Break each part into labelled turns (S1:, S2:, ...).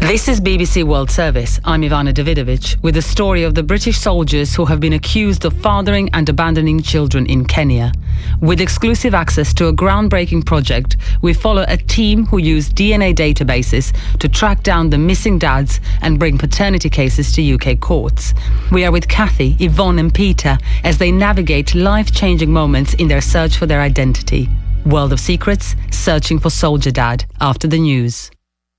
S1: This is BBC World Service. I'm Ivana Davidovich with the story of the British soldiers who have been accused of fathering and abandoning children in Kenya. With exclusive access to a groundbreaking project, we follow a team who use DNA databases to track down the missing dads and bring paternity cases to UK courts. We are with Kathy, Yvonne and Peter as they navigate life-changing moments in their search for their identity. World of Secrets, searching for Soldier Dad after the news.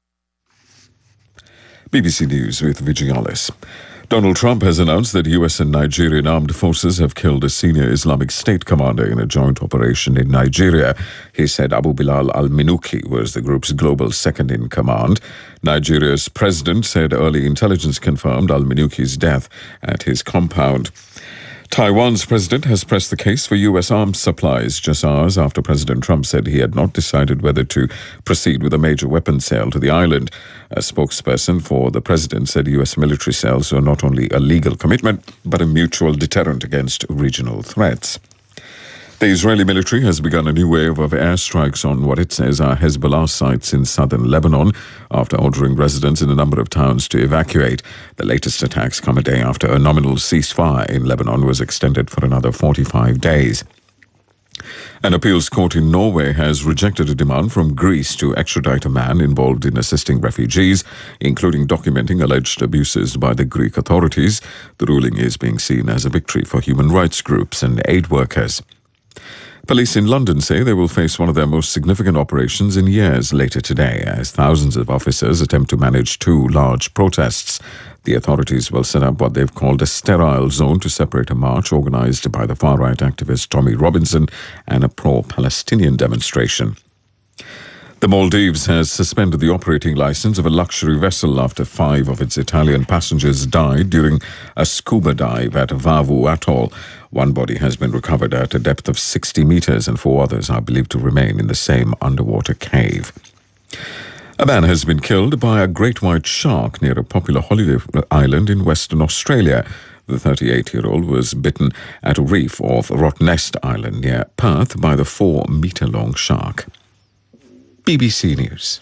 S2: BBC News with Vigialis. Donald Trump has announced that US and Nigerian armed forces have killed a senior Islamic State commander in a joint operation in Nigeria. He said Abu Bilal al-Minuki was the group's global second-in-command. Nigeria's president said early intelligence confirmed al-Minuki's death at his compound. Taiwan's president has pressed the case for US arms supplies just hours after President Trump said he had not decided whether to proceed with a major weapons sale to the island. A spokesperson for the president said US military sales are not only a legal commitment, but a mutual deterrent against regional threats. The Israeli military has begun a new wave of airstrikes on what it says are Hezbollah sites in southern Lebanon after ordering residents in a number of towns to evacuate. The latest attacks come a day after a nominal ceasefire in Lebanon was extended for another 45 days. An appeals court in Norway has rejected a demand from Greece to extradite a man involved in assisting refugees, including documenting alleged abuses by the Greek authorities. The ruling is being seen as a victory for human rights groups and aid workers. Police in London say they will face one of their most significant operations in years later today as thousands of officers attempt to manage two large protests. The authorities will set up what they've called a sterile zone to separate a march organised by the far-right activist Tommy Robinson and a pro-Palestinian demonstration. The Maldives has suspended the operating licence of a luxury vessel after 5 of its Italian passengers died during a scuba dive at Vavu Atoll. One body has been recovered at a depth of 60 metres and 4 others are believed to remain in the same underwater cave. A man has been killed by a great white shark near a popular holiday island in Western Australia. The 38-year-old was bitten at a reef off Rottnest Island near Perth by the 4-metre-long shark. BBC News.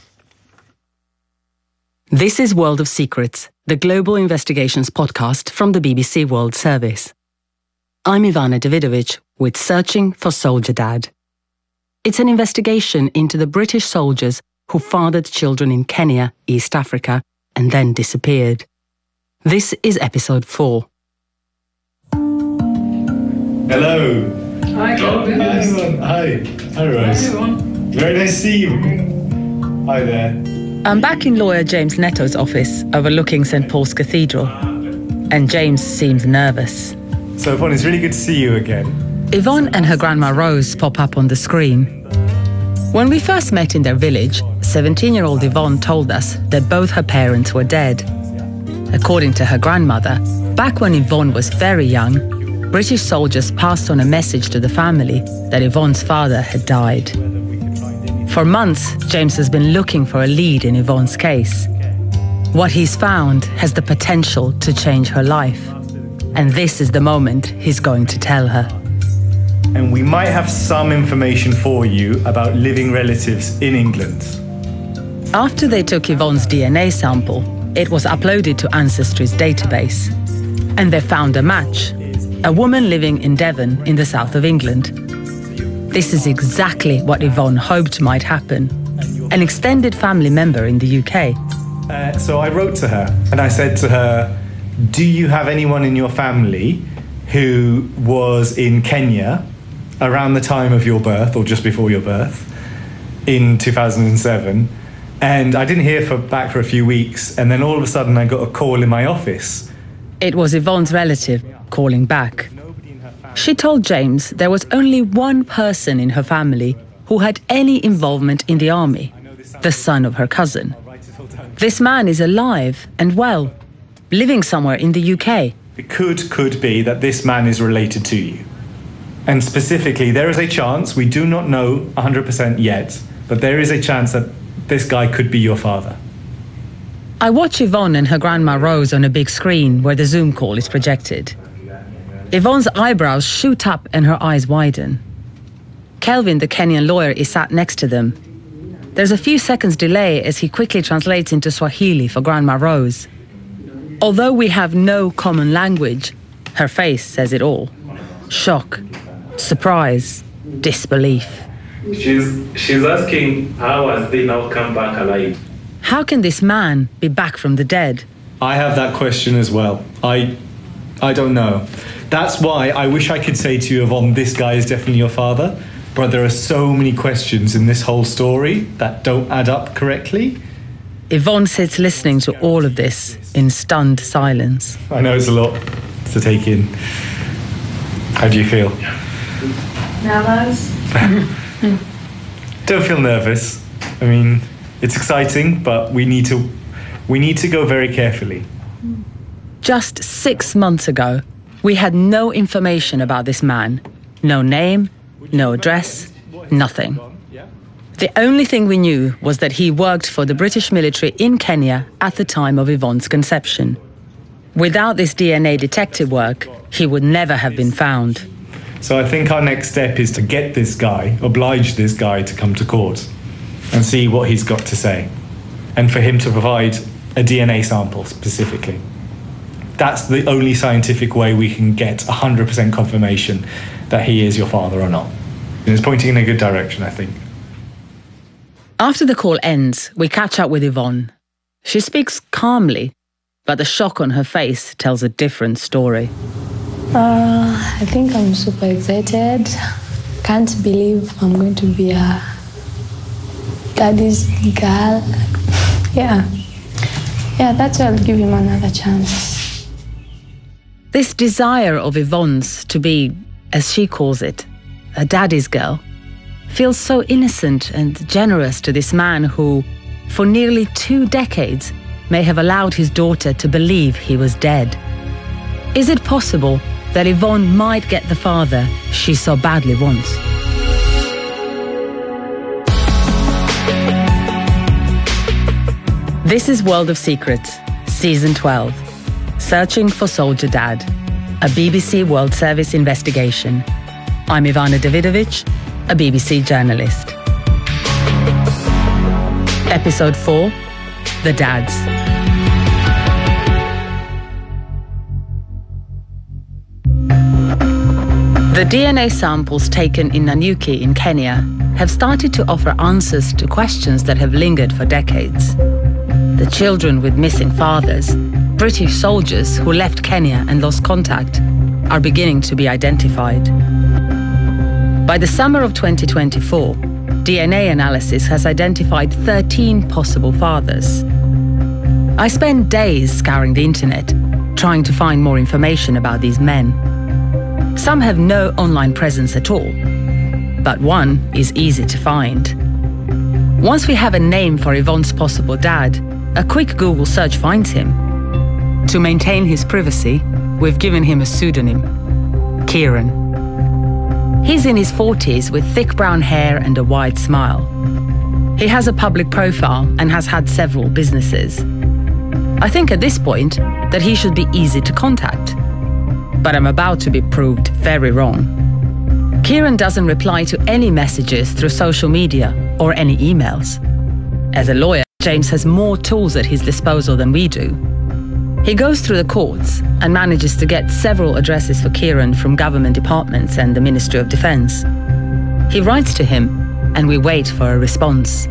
S1: This is World of Secrets, the global investigations podcast from the BBC World Service. I'm Ivana Davidovich with Searching for Soldier Dad. It's an investigation into the British soldiers who fathered children in Kenya, East Africa, and then disappeared. This is episode 4.
S3: Hello.
S4: Hi, Calvin.
S3: Hi, everyone. Hi. Hi, Rose.
S4: Hi, everyone.
S3: Very nice to see you. Hi there.
S1: I'm back in lawyer James Netto's office overlooking St Paul's Cathedral, and James seems nervous.
S3: So, Yvonne, it's really good to see you again.
S1: Yvonne and her grandma Rose pop up on the screen. When we first met in their village, 17-year-old Yvonne told us that both her parents were dead. According to her grandmother, back when Yvonne was very young, British soldiers passed on a message to the family that Yvonne's father had died. For months, James has been looking for a lead in Yvonne's case. What he's found has the potential to change her life. And this is the moment he's going to tell her.
S3: And we might have some information for you about living relatives in England.
S1: After they took Yvonne's DNA sample, it was uploaded to Ancestry's database. And they found a match. A woman living in Devon in the south of England. This is exactly what Yvonne hoped might happen. An extended family member in the UK.
S3: So I wrote to her and I said to her, do you have anyone in your family who was in Kenya around the time of your birth or just before your birth in 2007? And I didn't hear back for a few weeks. And then all of a sudden I got a call in my office.
S1: It was Yvonne's relative calling back. She told James there was only one person in her family who had any involvement in the army, the son of her cousin. This man is alive and well, living somewhere in the UK.
S3: It could be that this man is related to you. And specifically, there is a chance, we do not know 100% yet, but there is a chance that this guy could be your father.
S1: I watch Yvonne and her grandma Rose on a big screen where the Zoom call is projected. Yvonne's eyebrows shoot up and her eyes widen. Kelvin, the Kenyan lawyer, is sat next to them. There's a few seconds delay as he quickly translates into Swahili for Grandma Rose. Although we have no common language, her face says it all. Shock, surprise, disbelief.
S4: She's asking how has they now come back alive?
S1: How can this man be back from the dead?
S3: I have that question as well. I don't know. That's why I wish I could say to you, Yvonne, this guy is definitely your father. But there are so many questions in this whole story that don't add up correctly.
S1: Yvonne sits listening to all of this in stunned silence.
S3: I know it's a lot to take in. How do you feel?
S5: Nervous?
S3: Don't feel nervous. I mean, it's exciting, but we need to go very carefully.
S1: Just 6 months ago, we had no information about this man. No name, no address, nothing. The only thing we knew was that he worked for the British military in Kenya at the time of Yvonne's conception. Without this DNA detective work, he would never have been found.
S3: So I think our next step is to get this guy, oblige this guy to come to court and see what he's got to say. And for him to provide a DNA sample specifically. That's the only scientific way we can get 100% confirmation that he is your father or not. And it's pointing in a good direction, I think.
S1: After the call ends, we catch up with Yvonne. She speaks calmly, but the shock on her face tells a different story.
S5: I think I'm super excited. Can't believe I'm going to be a daddy's girl. Yeah, that's why I'll give him another chance.
S1: This desire of Yvonne's to be, as she calls it, a daddy's girl, feels so innocent and generous to this man who, for nearly 2 decades, may have allowed his daughter to believe he was dead. Is it possible that Yvonne might get the father she so badly wants? This is World of Secrets, Season 12, Searching for Soldier Dad, a BBC World Service investigation. I'm Ivana Davidovich, a BBC journalist. Episode 4, The Dads. The DNA samples taken in Nanyuki in Kenya have started to offer answers to questions that have lingered for decades. The children with missing fathers, British soldiers who left Kenya and lost contact, are beginning to be identified. By the summer of 2024, DNA analysis has identified 13 possible fathers. I spent days scouring the internet, trying to find more information about these men. Some have no online presence at all, but one is easy to find. Once we have a name for Yvonne's possible dad, a quick Google search finds him. To maintain his privacy, we've given him a pseudonym, Kieran. He's in his 40s with thick brown hair and a wide smile. He has a public profile and has had several businesses. I think at this point that he should be easy to contact. But I'm about to be proved very wrong. Kieran doesn't reply to any messages through social media or any emails. As a lawyer, James has more tools at his disposal than we do. He goes through the courts and manages to get several addresses for Kieran from government departments and the Ministry of Defence. He writes to him, and we wait for a response.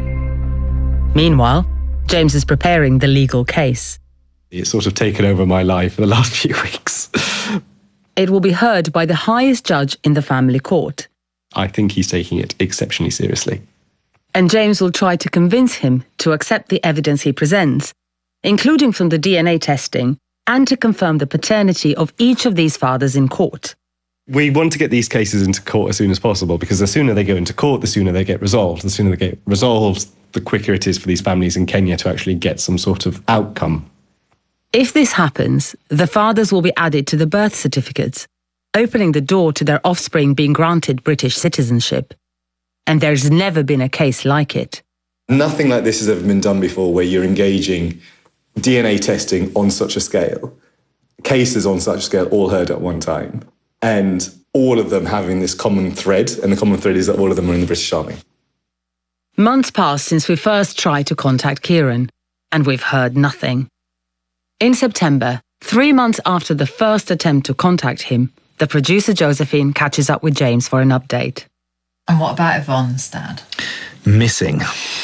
S1: Meanwhile, James is preparing the legal case.
S6: It's sort of taken over my life for the last few weeks.
S1: It will be heard by the highest judge in the family court.
S6: I think he's taking it exceptionally seriously.
S1: And James will try to convince him to accept the evidence he presents, including from the DNA testing, and to confirm the paternity of each of these fathers in court.
S6: We want to get these cases into court as soon as possible, because the sooner they go into court, the sooner they get resolved. The sooner they get resolved, the quicker it is for these families in Kenya to actually get some sort of outcome.
S1: If this happens, the fathers will be added to the birth certificates, opening the door to their offspring being granted British citizenship. And there's never been a case like it.
S7: Nothing like this has ever been done before, where you're engaging DNA testing on such a scale, cases on such a scale all heard at one time, and all of them having this common thread, and the common thread is that all of them are in the British Army.
S1: Months passed since we first tried to contact Kieran, and we've heard nothing. In September, 3 months after the first attempt to contact him, the producer Josephine catches up with James for an update.
S8: And what about Yvonne's dad?
S9: Missing.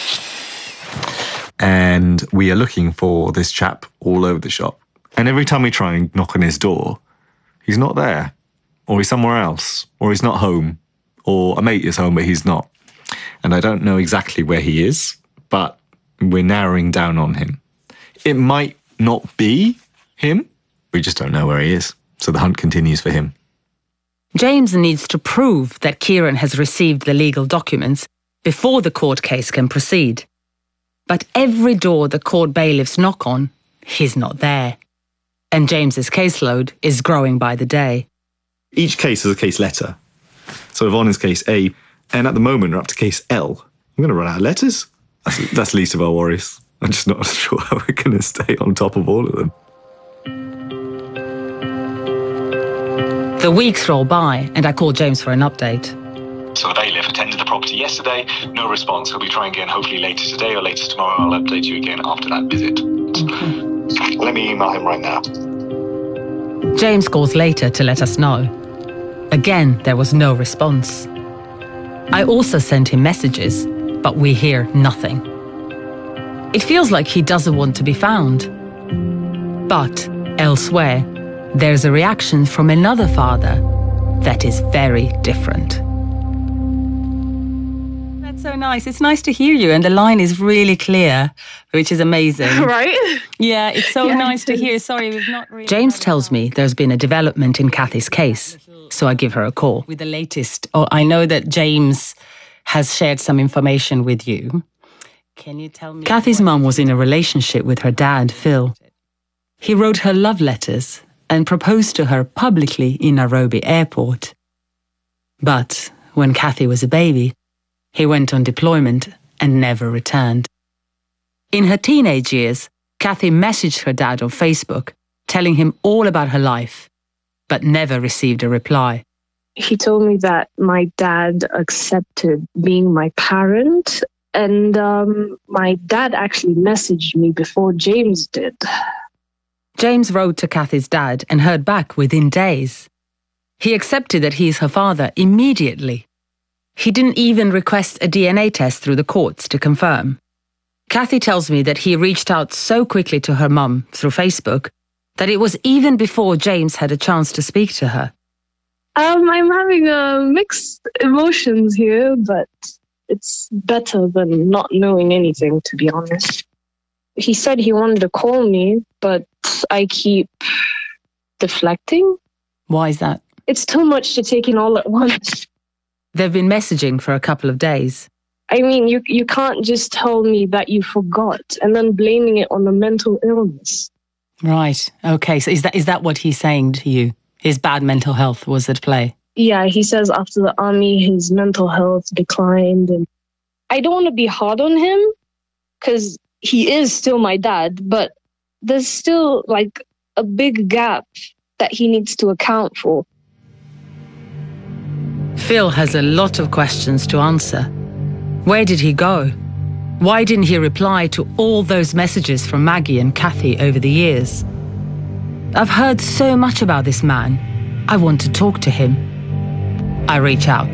S9: And we are looking for this chap all over the shop. And every time we try and knock on his door, he's not there. Or he's somewhere else. Or he's not home. Or a mate is home, but he's not. And I don't know exactly where he is, but we're narrowing down on him. It might not be him. We just don't know where he is. So the hunt continues for him.
S1: James needs to prove that Kieran has received the legal documents before the court case can proceed. But every door the court bailiffs knock on, he's not there. And James's caseload is growing by the day.
S6: Each case is a case letter. So Yvonne is case A, and at the moment we're up to case L. I'm going to run out of letters. That's the least of our worries. I'm just not sure how we're going to stay on top of all of them.
S1: The weeks roll by, and I call James for an update.
S10: So the bailiff attended the property yesterday. No response. He'll be trying again hopefully later today or later tomorrow. I'll update you again after that visit. Okay. Let me email him right now.
S1: James calls later to let us know. Again, there was no response. I also sent him messages, but we hear nothing. It feels like he doesn't want to be found. But elsewhere, there's a reaction from another father that is very different. That's so nice. It's nice to hear you, and the line is really clear, which is amazing.
S11: Right?
S1: Yeah, it's so nice to hear. Sorry, we've not really... James tells me there's been a development in Kathy's case, so I give her a call. With the latest, I know that James has shared some information with you. Can you tell me... Kathy's mum was in a relationship with her dad, Phil. He wrote her love letters and proposed to her publicly in Nairobi airport. But when Kathy was a baby, he went on deployment and never returned. In her teenage years, Kathy messaged her dad on Facebook, telling him all about her life, but never received a reply.
S11: He told me that my dad accepted being my parent, and my dad actually messaged me before James did.
S1: James wrote to Kathy's dad and heard back within days. He accepted that he is her father immediately. He didn't even request a DNA test through the courts to confirm. Kathy tells me that he reached out so quickly to her mum through Facebook that it was even before James had a chance to speak to her.
S11: I'm having mixed emotions here, but it's better than not knowing anything, to be honest. He said he wanted to call me, but I keep deflecting.
S1: Why is that?
S11: It's too much to take in all at once.
S1: They've been messaging for a couple of days.
S11: I mean, you can't just tell me that you forgot and then blaming it on the mental illness.
S1: Right. Okay. So is that what he's saying to you? His bad mental health was at play?
S11: Yeah, he says after the army, his mental health declined. And I don't want to be hard on him because he is still my dad, but there's still like a big gap that he needs to account for.
S1: Phil has a lot of questions to answer. Where did he go? Why didn't he reply to all those messages from Maggie and Kathy over the years? I've heard so much about this man. I want to talk to him. I reach out.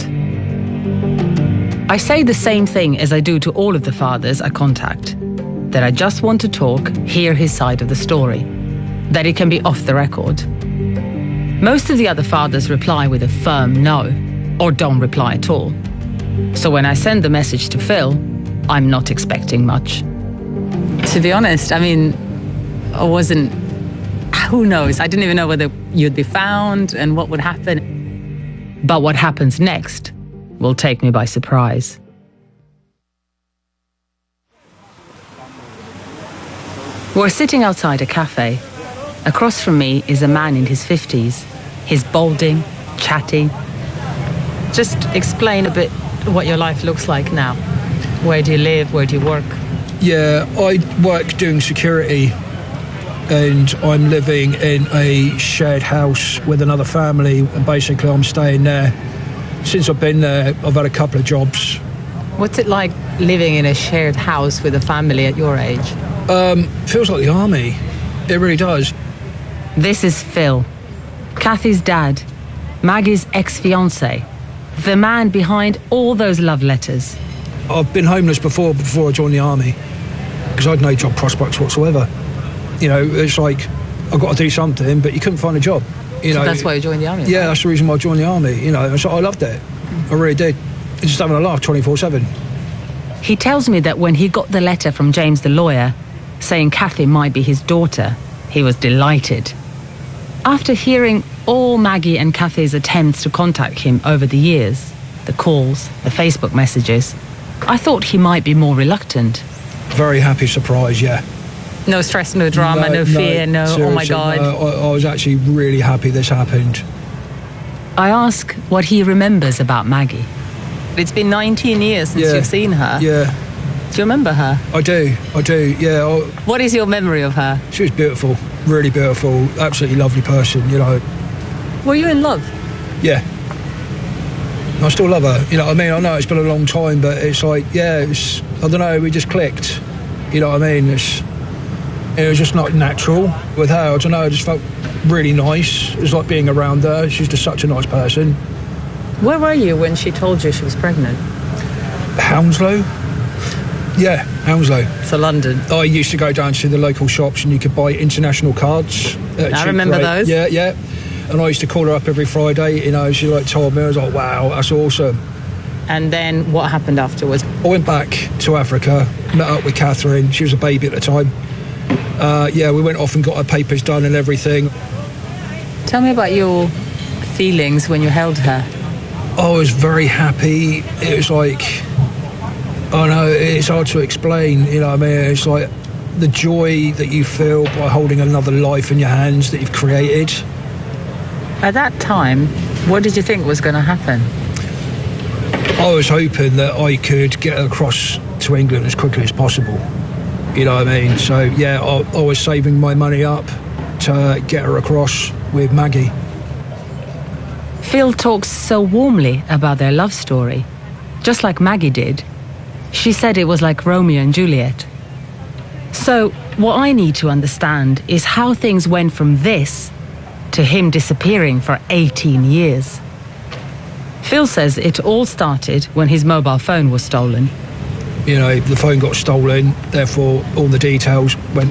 S1: I say the same thing as I do to all of the fathers I contact, that I just want to talk, hear his side of the story, that it can be off the record. Most of the other fathers reply with a firm no, or don't reply at all. So when I send the message to Phil, I'm not expecting much. To be honest, I mean, I wasn't, who knows? I didn't even know whether you'd be found and what would happen. But what happens next will take me by surprise. We're sitting outside a cafe. Across from me is a man in his 50s. He's balding, chatty. Just explain a bit what your life looks like now. Where do you live? Where do you work?
S12: Yeah, I work doing security and I'm living in a shared house with another family and basically I'm staying there. Since I've been there, I've had a couple of jobs
S1: What's it like living in a shared house with a family at your age?
S12: Feels like the army. It really does.
S1: This is Phil, Kathy's dad, Maggie's ex-fiancé, the man behind all those love letters.
S12: I've been homeless before I joined the army because I had no job prospects whatsoever. You know, it's like I've got to do something, but you couldn't find a job. You know,
S1: that's why you joined the army?
S12: Yeah, that's the reason why I joined the army. You know, so I loved it. I really did. Just having a laugh 24/7.
S1: He tells me that when he got the letter from James the lawyer saying Kathy might be his daughter, he was delighted. After hearing all Maggie and Kathy's attempts to contact him over the years, the calls, the Facebook messages, I thought he might be more reluctant.
S12: Very happy surprise, yeah.
S1: No stress, no drama, no fear, no, oh my God.
S12: I was actually really happy this happened.
S1: I ask what he remembers about Maggie. It's been 19 years since you've seen her.
S12: Yeah.
S1: Do you remember her?
S12: I do, yeah.
S1: What is your memory of her?
S12: She was beautiful, really beautiful, absolutely lovely person, you know.
S1: Were you in love?
S12: Yeah. I still love her, you know what I mean? I know it's been a long time, but it's like, yeah, I don't know, we just clicked. You know what I mean? It was just not natural with her. I don't know, I just felt really nice. It was like being around her. She's just such a nice person.
S1: Where were you when she told you she was pregnant?
S12: Hounslow. Yeah, Hounslow.
S1: So London.
S12: I used to go down to the local shops and you could buy international cards.
S1: I remember those.
S12: Yeah. And I used to call her up every Friday, you know, she like told me, I was like, wow, that's awesome.
S1: And then what happened afterwards?
S12: I went back to Africa, met up with Catherine, she was a baby at the time. We went off and got her papers done and everything.
S1: Tell me about your feelings when you held her.
S12: I was very happy. It was like, I know, it's hard to explain, you know what I mean? It's like the joy that you feel by holding another life in your hands that you've created.
S1: At that time, what did you think was going to happen?
S12: I was hoping that I could get across to England as quickly as possible. You know what I mean? So, yeah, I was saving my money up to get her across with Maggie.
S1: Phil talks so warmly about their love story, just like Maggie did. She said it was like Romeo and Juliet. So, what I need to understand is how things went from this to him disappearing for 18 years. Phil says it all started when his mobile phone was stolen.
S12: You know, the phone got stolen, therefore all the details went...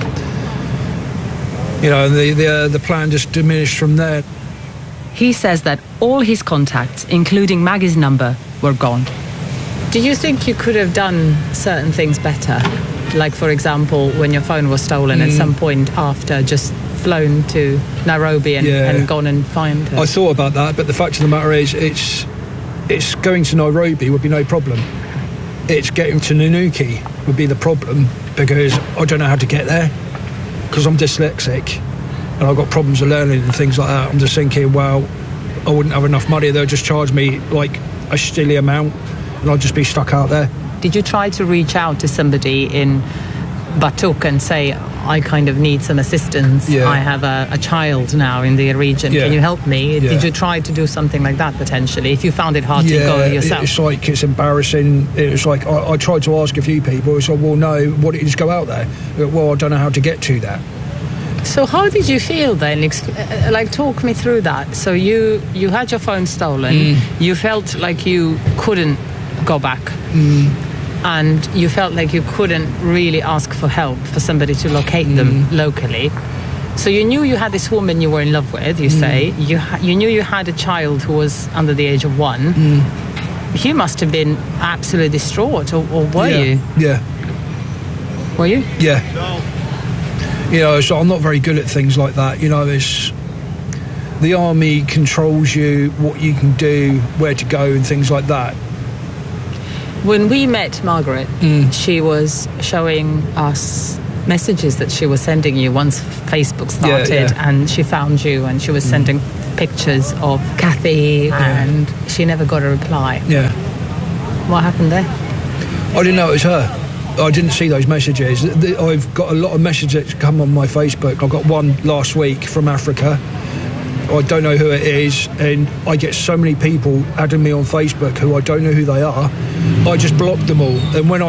S12: You know, the plan just diminished from there.
S1: He says that all his contacts, including Maggie's number, were gone. Do you think you could have done certain things better? Like, for example, when your phone was stolen at some point after, just flown to Nairobi and gone and find her?
S12: I thought about that, but the fact of the matter is it's going to Nairobi would be no problem. It's getting to Nanuki would be the problem, because I don't know how to get there, because I'm dyslexic and I've got problems of learning and things like that. I'm just thinking, well, I wouldn't have enough money. They'll just charge me like a silly amount and I'd just be stuck out there.
S1: Did you try to reach out to somebody in Batuk and say, I kind of need some assistance.
S12: Yeah.
S1: I have a child now in the region.
S12: Yeah.
S1: Can you help me?
S12: Yeah.
S1: Did you try to do something like that potentially? If you found it hard to go yourself?
S12: It's like, it's embarrassing. It's like, I tried to ask a few people. It's like, well, no, why don't you just go out there? Well, I don't know how to get to that.
S1: So how did you feel then? Like, talk me through that. So you had your phone stolen. You felt like you couldn't go back. And you felt like you couldn't really ask for help for somebody to locate them locally. So you knew you had this woman you were in love with, you say. You knew you had a child who was under the age of 1. You must have been absolutely distraught, or were you?
S12: Yeah.
S1: Were you?
S12: Yeah. You know, so I'm not very good at things like that. You know, the army controls you, what you can do, where to go and things like that.
S1: When we met Margaret, she was showing us messages that she was sending you once Facebook started, and she found you and she was sending pictures of Kathy, and she never got a reply.
S12: Yeah.
S1: What happened there?
S12: I didn't know it was her. I didn't see those messages. I've got a lot of messages that come on my Facebook. I got one last week from Africa. I don't know who it is, and I get so many people adding me on Facebook who I don't know who they are. I just blocked them all. And when I